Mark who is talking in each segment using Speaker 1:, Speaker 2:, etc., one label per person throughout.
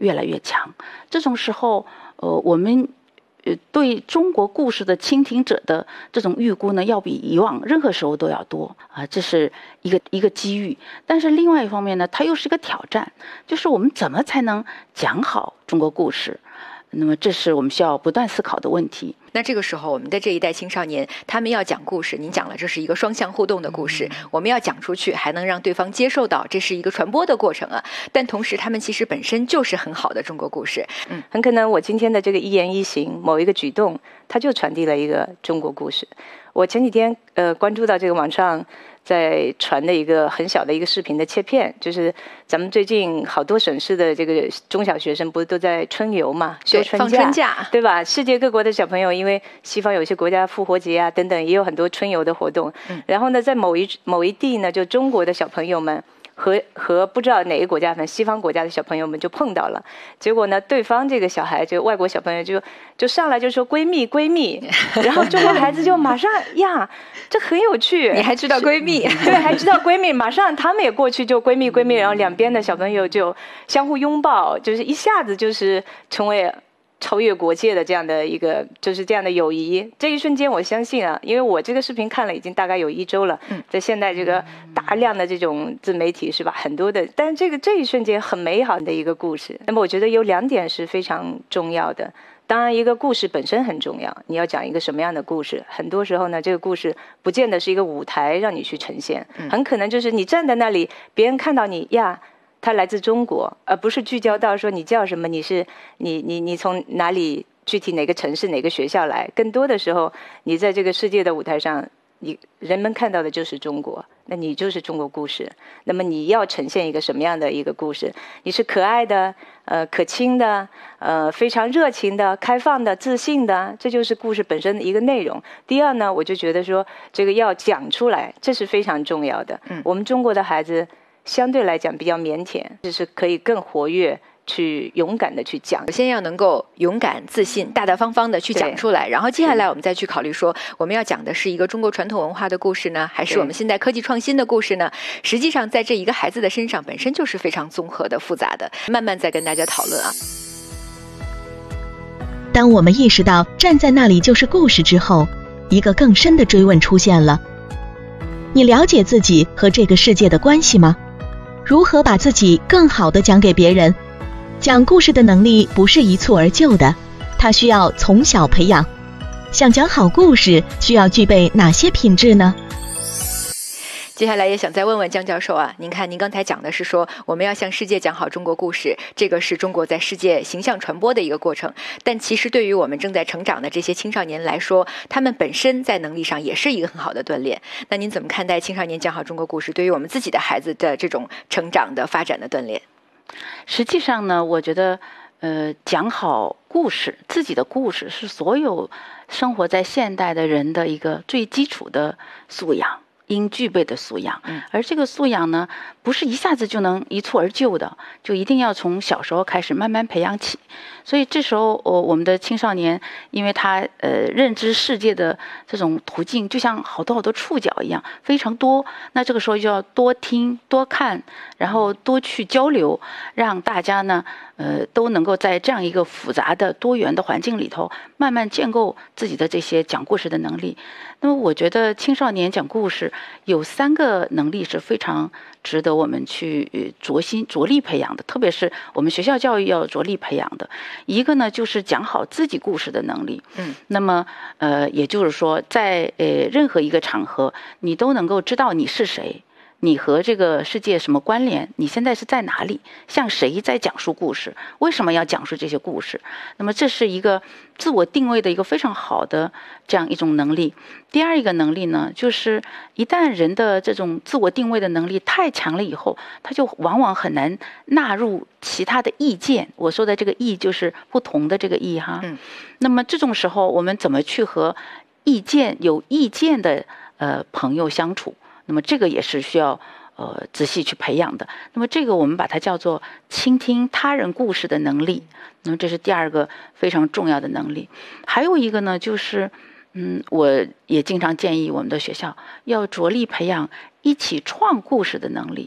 Speaker 1: 越来越强。这种时候，我们对中国故事的倾听者的这种预估呢，要比以往任何时候都要多啊，这是一个机遇。但是另外一方面呢，它又是一个挑战，就是我们怎么才能讲好中国故事？那么这是我们需要不断思考的问题。
Speaker 2: 那这个时候，我们的这一代青少年，他们要讲故事，您讲了这是一个双向互动的故事，我们要讲出去，还能让对方接受到，这是一个传播的过程啊。但同时，他们其实本身就是很好的中国故事。
Speaker 3: 很可能我今天的这个一言一行，某一个举动，它就传递了一个中国故事。我前几天关注到这个网上在传的一个很小的一个视频的切片，就是咱们最近好多省市的这个中小学生不是都在春游嘛，休春假，
Speaker 2: 放春假，
Speaker 3: 对吧？世界各国的小朋友，因为西方有些国家复活节啊等等，也有很多春游的活动。然后呢，在某一地呢，就中国的小朋友们和不知道哪个国家，反正西方国家的小朋友们就碰到了，结果呢，对方这个小孩，这个外国小朋友就上来就说闺蜜闺蜜，然后中国孩子就马上呀，这很有趣，
Speaker 2: 你还知道闺蜜？
Speaker 3: 对，还知道闺蜜，马上他们也过去就闺蜜闺蜜，然后两边的小朋友就相互拥抱，就是一下子就是成为超越国界的这样的一个，就是这样的友谊。这一瞬间我相信啊，因为我这个视频看了已经大概有1周了，在现在这个大量的这种自媒体是吧，很多的，但是这一瞬间很美好的一个故事。那么我觉得有2点是非常重要的。当然一个故事本身很重要，你要讲一个什么样的故事，很多时候呢，这个故事不见得是一个舞台让你去呈现，很可能就是你站在那里，别人看到你呀，他来自中国，而不是聚焦到说你叫什么，你从哪里，具体哪个城市哪个学校来。更多的时候，你在这个世界的舞台上，人们看到的就是中国，那你就是中国故事。那么你要呈现一个什么样的一个故事？你是可爱的，可亲的，非常热情的，开放的，自信的，这就是故事本身的一个内容。第二呢，我就觉得说这个要讲出来，这是非常重要的。我们中国的孩子相对来讲比较腼腆，就是可以更活跃，去勇敢的去讲。
Speaker 2: 首先要能够勇敢、自信、大大方方的去讲出来，然后接下来我们再去考虑说，我们要讲的是一个中国传统文化的故事呢，还是我们现代科技创新的故事呢？实际上，在这一个孩子的身上，本身就是非常综合的、复杂的，慢慢再跟大家讨论啊。
Speaker 4: 当我们意识到站在那里就是故事之后，一个更深的追问出现了：你了解自己和这个世界的关系吗？如何把自己更好地讲给别人？讲故事的能力不是一蹴而就的，它需要从小培养。想讲好故事，需要具备哪些品质呢？
Speaker 2: 接下来也想再问问江教授啊，您看您刚才讲的是说我们要向世界讲好中国故事，这个是中国在世界形象传播的一个过程，但其实对于我们正在成长的这些青少年来说，他们本身在能力上也是一个很好的锻炼。那您怎么看待青少年讲好中国故事对于我们自己的孩子的这种成长的发展的锻炼？
Speaker 1: 实际上呢，我觉得讲好故事，自己的故事是所有生活在现代的人的一个最基础的素养，应具备的素养。而这个素养呢，不是一下子就能一蹴而就的，就一定要从小时候开始慢慢培养起。所以这时候我们的青少年，因为他认知世界的这种途径就像好多触角一样非常多，那这个时候就要多听多看，然后多去交流，让大家呢都能够在这样一个复杂的多元的环境里头慢慢建构自己的这些讲故事的能力。那么我觉得青少年讲故事有3个能力是非常值得我们去着力培养的，特别是我们学校教育要着力培养的。一个呢就是讲好自己故事的能力。那么也就是说在任何一个场合你都能够知道你是谁，你和这个世界什么关联，你现在是在哪里，向谁在讲述故事，为什么要讲述这些故事。那么这是一个自我定位的一个非常好的这样一种能力。第二一个能力呢，就是一旦人的这种自我定位的能力太强了以后，他就往往很难纳入其他的意见。我说的这个意就是不同的这个意哈。那么这种时候我们怎么去和有意见的朋友相处，那么这个也是需要仔细去培养的。那么这个我们把它叫做倾听他人故事的能力。那么这是第2个非常重要的能力。还有一个呢，就是我也经常建议我们的学校要着力培养一起创故事的能力。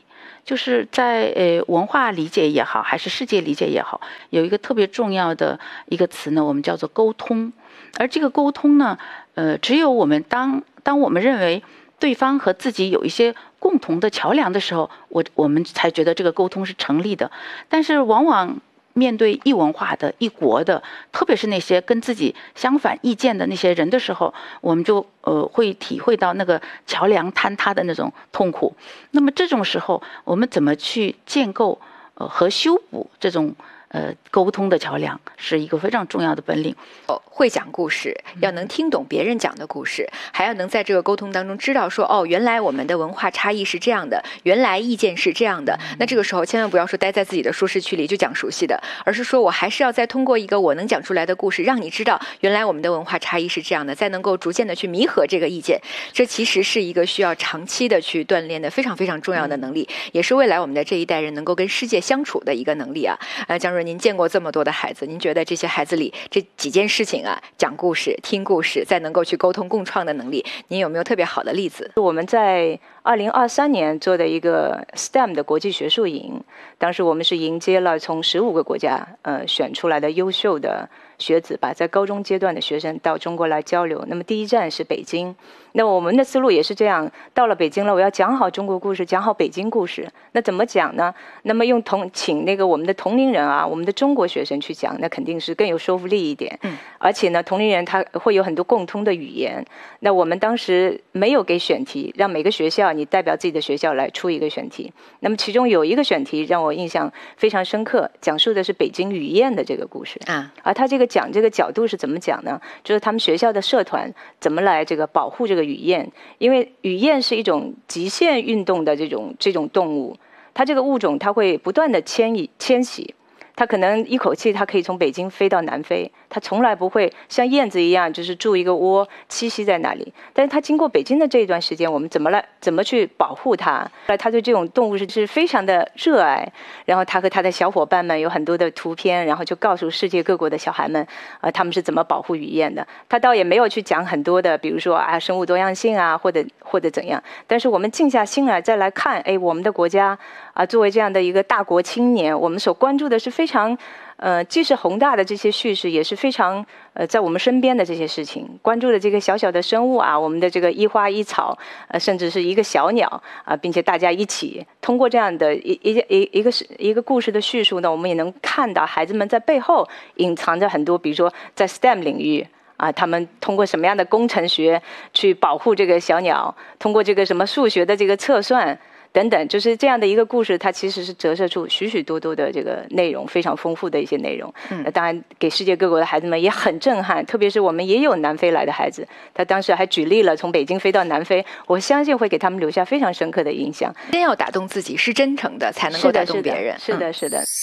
Speaker 1: 就是在文化理解也好，还是世界理解也好，有一个特别重要的一个词呢，我们叫做沟通。而这个沟通呢，只有我们当我们认为对方和自己有一些共同的桥梁的时候，我们才觉得这个沟通是成立的。但是往往面对异文化的、异国的，特别是那些跟自己相反意见的那些人的时候，我们就会体会到那个桥梁坍塌的那种痛苦。那么这种时候，我们怎么去建构和修补这种沟通的桥梁，是一个非常重要的本领。
Speaker 2: 会讲故事，要能听懂别人讲的故事，还要能在这个沟通当中知道说，哦，原来我们的文化差异是这样的，原来意见是这样的。那这个时候千万不要说待在自己的舒适区里就讲熟悉的，而是说我还是要再通过一个我能讲出来的故事，让你知道原来我们的文化差异是这样的，再能够逐渐的去弥合这个意见。这其实是一个需要长期的去锻炼的非常非常重要的能力，也是未来我们的这一代人能够跟世界相处的一个能力啊。江主任，您见过这么多的孩子，您觉得这些孩子里这几件事情啊，讲故事、听故事，再能够去沟通共创的能力，您有没有特别好的例子？
Speaker 3: 我们在2023年做的一个 STEM 的国际学术营，当时我们是迎接了从15个国家选出来的优秀的学子吧，在高中阶段的学生到中国来交流。那么第一站是北京，那我们的思路也是这样，到了北京了，我要讲好中国故事，讲好北京故事。那怎么讲呢？那么请那个我们的同龄人啊，我们的中国学生去讲，那肯定是更有说服力一点。而且呢，同龄人他会有很多共通的语言。那我们当时没有给选题，让每个学校你代表自己的学校来出一个选题。那么其中有一个选题让我印象非常深刻，讲述的是北京语言的这个故事啊。而他这个讲这个角度是怎么讲呢？就是他们学校的社团怎么来这个保护这个语言，因为语言是一种极限运动的这种动物，它这个物种它会不断的迁徙。它可能一口气它可以从北京飞到南非，它从来不会像燕子一样就是筑一个窝栖息在那里。但是它经过北京的这一段时间，我们怎么去保护它？他对这种动物是非常的热爱，然后他和他的小伙伴们有很多的图片，然后就告诉世界各国的小孩们他们是怎么保护语言的。他倒也没有去讲很多的，比如说生物多样性啊，或者怎样。但是我们静下心来再来看，我们的国家作为这样的一个大国青年，我们所关注的是非常既是宏大的这些叙事，也是非常在我们身边的这些事情，关注的这个小小的生物啊，我们的这个一花一草，甚至是一个小鸟并且大家一起通过这样的一个故事的叙述呢，我们也能看到孩子们在背后隐藏着很多，比如说在 STEM 领域他们通过什么样的工程学去保护这个小鸟，通过这个什么数学的这个测算等等，就是这样的一个故事，它其实是折射出许许多多的这个内容，非常丰富的一些内容。当然给世界各国的孩子们也很震撼，特别是我们也有南非来的孩子，他当时还举例了从北京飞到南非，我相信会给他们留下非常深刻的印象。
Speaker 2: 先要打动自己，是真诚的，才能够打动别人。
Speaker 3: 是的。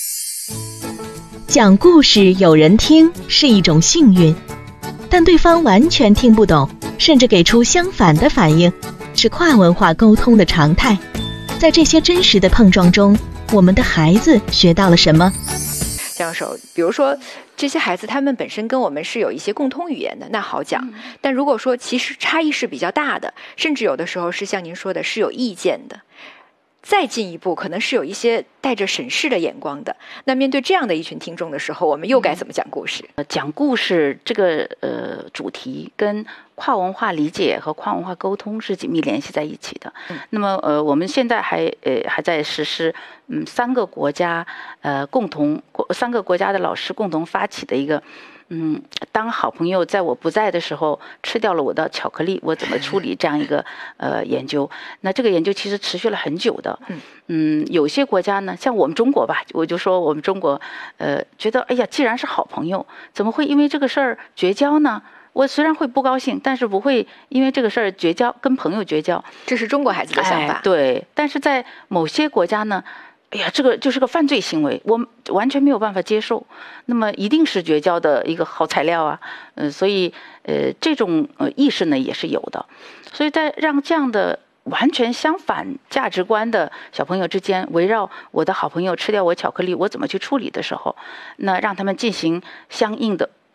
Speaker 4: 讲故事有人听是一种幸运，但对方完全听不懂，甚至给出相反的反应，是跨文化沟通的常态。在这些真实的碰撞中，我们的孩子学到了什么？
Speaker 2: 江教授，比如说这些孩子他们本身跟我们是有一些共通语言的，那好讲。但如果说其实差异是比较大的，甚至有的时候是像您说的是有意见的，再进一步可能是有一些带着审视的眼光的，那面对这样的一群听众的时候，我们又该怎么讲故事？
Speaker 1: 讲故事这个主题跟跨文化理解和跨文化沟通是紧密联系在一起的。那么我们现在还在实施3个国家3个国家的老师共同发起的一个当好朋友在我不在的时候吃掉了我的巧克力，我怎么处理这样一个研究。那这个研究其实持续了很久的。有些国家呢，像我们中国吧，我就说我们中国觉得哎呀，既然是好朋友，怎么会因为这个事儿绝交呢？我虽然会不高兴，但是不会因为这个事儿绝交，跟朋友绝交。
Speaker 2: 这是中国孩子的想法。
Speaker 1: 对，但是在某些国家呢，哎呀，这个就是个犯罪行为，我完全没有办法接受。那么一定是绝交的一个好材料啊。所以这种意识呢也是有的。所以在让这样的完全相反价值观的小朋友之间，围绕我的好朋友吃掉我巧克力，我怎么去处理的时候，那让他们进行相应的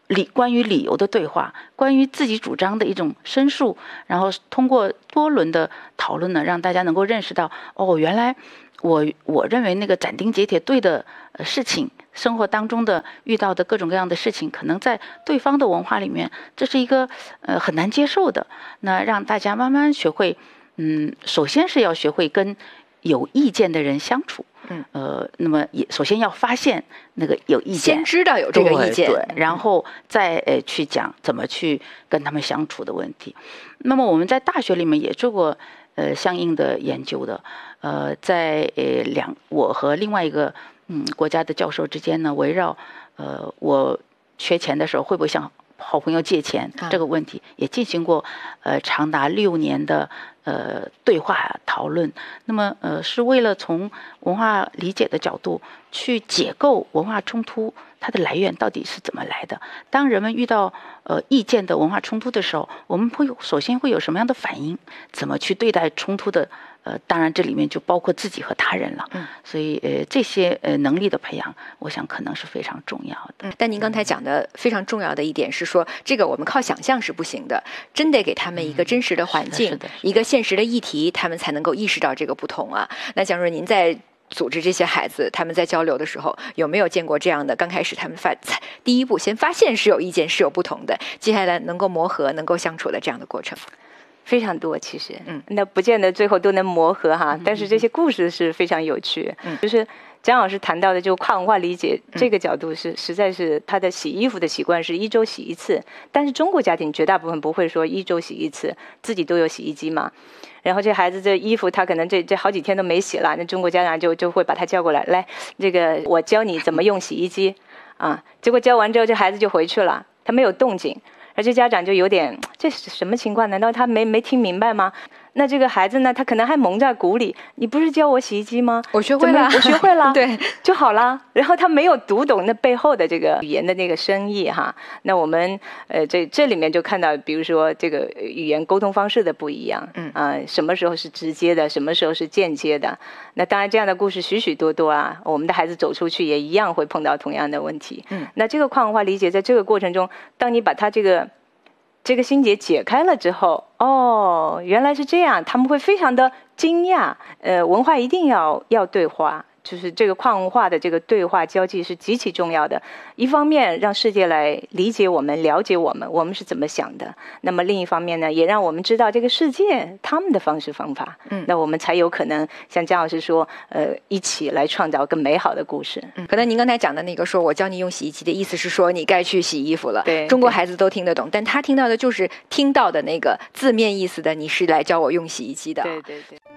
Speaker 1: 关于理由的对话，关于自己主张的一种申述，然后通过多轮的讨论呢，让大家能够认识到，原来我认为那个斩钉截铁对的事情，生活当中的遇到的各种各样的事情，可能在对方的文化里面，这是一个很难接受的。那让大家慢慢学会，首先是要学会跟有意见的人相处。那么也首先要发现那个有意见，
Speaker 2: 先知道有这个意见，
Speaker 1: 对，然后再去讲怎么去跟他们相处的问题。那么我们在大学里面也做过相应的研究的，在我和另外一个国家的教授之间呢，围绕我缺钱的时候会不会向好朋友借钱这个问题，也进行过长达6年的对话讨论。那么是为了从文化理解的角度去解构文化冲突它的来源到底是怎么来的。当人们遇到意见的文化冲突的时候，我们首先会有什么样的反应？怎么去对待冲突的？当然这里面就包括自己和他人了。所以这些能力的培养，我想可能是非常重要的。
Speaker 2: 但您刚才讲的非常重要的一点是说，这个我们靠想象是不行的，真得给他们一个真实的环境，一个现实的议题，他们才能够意识到这个不同啊。那假如您在组织这些孩子，他们在交流的时候，有没有见过这样的？刚开始他们第一步先发现是有意见是有不同的，接下来能够磨合、能够相处的这样的过程。
Speaker 3: 非常多，其实，那不见得最后都能磨合哈，但是这些故事是非常有趣。就是姜老师谈到的，就跨文化理解这个角度是，实在是他的洗衣服的习惯是1周洗1次，但是中国家庭绝大部分不会说1周洗1次，自己都有洗衣机嘛。然后这孩子这衣服他可能这好几天都没洗了，那中国家长就会把他叫过来，这个我教你怎么用洗衣机啊。结果教完之后，这孩子就回去了，他没有动静。而且家长就有点，这是什么情况？难道他没听明白吗？那这个孩子呢，他可能还蒙在鼓里，你不是教我洗衣机吗？
Speaker 2: 我学会了，
Speaker 3: 我学会了，
Speaker 2: 对，
Speaker 3: 就好了。然后他没有读懂那背后的这个语言的那个深意哈。那我们这里面就看到，比如说这个语言沟通方式的不一样，什么时候是直接的，什么时候是间接的。那当然这样的故事许许多多啊，我们的孩子走出去也一样会碰到同样的问题。那这个跨文化理解在这个过程中，当你把他这个心结解开了之后，原来是这样，他们会非常的惊讶。文化一定要对话，就是这个跨文化的这个对话交际是极其重要的。一方面让世界来理解我们、了解我们是怎么想的；那么另一方面呢，也让我们知道这个世界他们的方式方法。那我们才有可能像姜老师说，一起来创造更美好的故事。
Speaker 2: 可能您刚才讲的那个说我教你用洗衣机的意思是说你该去洗衣服了。
Speaker 3: 对，
Speaker 2: 中国孩子都听得懂，但他听到的就是听到的那个字面意思的，你是来教我用洗衣机的。
Speaker 3: 对对对。